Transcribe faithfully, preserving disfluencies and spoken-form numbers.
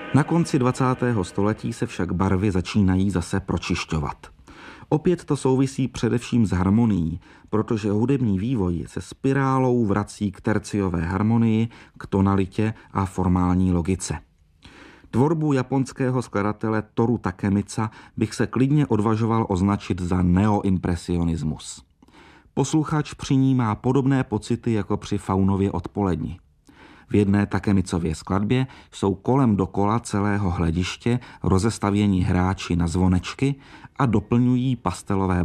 Na konci dvacátého století se však barvy začínají zase pročišťovat. Opět to souvisí především s harmonií, protože hudební vývoj se spirálou vrací k terciové harmonii, k tonalitě a formální logice. Tvorbu japonského skladatele Toru Takemica bych se klidně odvažoval označit za neoimpresionismus. Posluchač při ní má podobné pocity jako při Faunově odpoledni. V jedné Takemicově skladbě jsou kolem dokola celého hlediště rozestavění hráči na zvonečky a doplňují pastelové